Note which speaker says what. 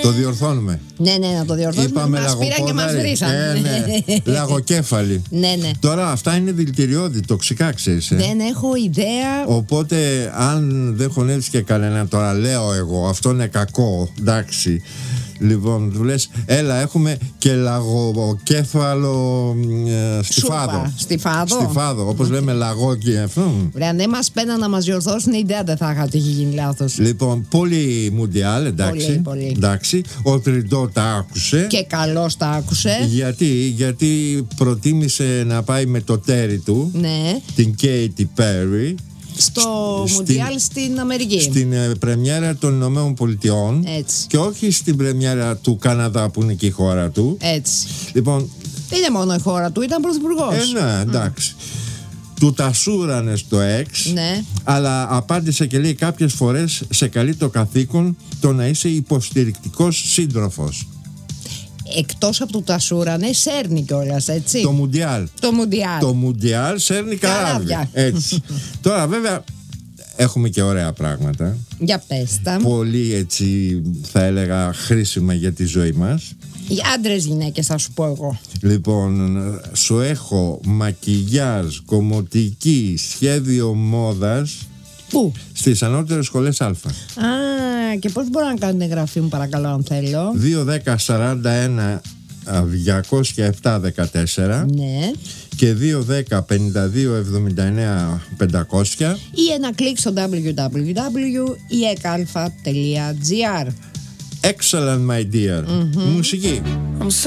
Speaker 1: Το διορθώνουμε.
Speaker 2: Ναι, να το διορθώσουμε.
Speaker 1: Είπαμε
Speaker 2: μας πήραν και μας βρίσαν.
Speaker 1: Λαγοκέφαλοι.
Speaker 2: Ναι.
Speaker 1: Τώρα αυτά είναι δηλητηριώδη, τοξικά, ξέρεις.
Speaker 2: Δεν έχω ιδέα.
Speaker 1: Οπότε αν δεν χωνεύεις και κανένα, τώρα λέω εγώ, αυτό είναι κακό, εντάξει. Λοιπόν, του λες, έλα, έχουμε και λαγοκέφαλο στιφάδο, όπως λέμε λαγόκι αυτό.
Speaker 2: Αν δεν μας πέναν να μας διορθώσουν, ιδέα δεν θα είχα ότι έχει γίνει λάθος.
Speaker 1: Λοιπόν, πολύ μουντιάλ, εντάξει.
Speaker 2: Πολύ.
Speaker 1: Εντάξει. Ο Τριντό τα άκουσε.
Speaker 2: Και καλώς τα άκουσε.
Speaker 1: Γιατί προτίμησε να πάει με το τέρι του,
Speaker 2: ναι,
Speaker 1: την Katy Perry,
Speaker 2: στο Μουντιάλ στην Αμερική.
Speaker 1: Στην πρεμιέρα των Ηνωμένων Πολιτειών.
Speaker 2: Έτσι.
Speaker 1: Και όχι στην πρεμιέρα του Καναδά που είναι και η χώρα του.
Speaker 2: Έτσι.
Speaker 1: Λοιπόν,
Speaker 2: δεν είναι μόνο η χώρα του, ήταν πρωθυπουργός.
Speaker 1: Ναι, εντάξει. Του τα σούρανε στο εξ,
Speaker 2: ναι,
Speaker 1: αλλά απάντησε και λέει κάποιες φορές σε καλεί το καθήκον το να είσαι υποστηρικτικός σύντροφος.
Speaker 2: Εκτός από το τασούρανε, σέρνει κιόλας, έτσι.
Speaker 1: Το Μουντιάλ. Το Μουντιάλ σέρνει καράβια. Έτσι. Τώρα βέβαια έχουμε και ωραία πράγματα.
Speaker 2: Για πες τα.
Speaker 1: Πολύ έτσι θα έλεγα χρήσιμα για τη ζωή μας.
Speaker 2: Οι άντρες γυναίκες θα σου πω εγώ.
Speaker 1: Λοιπόν, σου έχω μακιγιάζ, κομμωτική, σχέδιο μόδας.
Speaker 2: Πού?
Speaker 1: Στις ανώτερες σχολές Α.
Speaker 2: Και πώς μπορώ να κάνω την εγγραφή μου, παρακαλώ, αν θέλω?
Speaker 1: 2-10-41 207-14.
Speaker 2: Ναι.
Speaker 1: Και 2-10-52-79 500.
Speaker 2: Ή ένα κλικ στο www.ekalfa.gr.
Speaker 1: Excellent, my dear. Μουσική.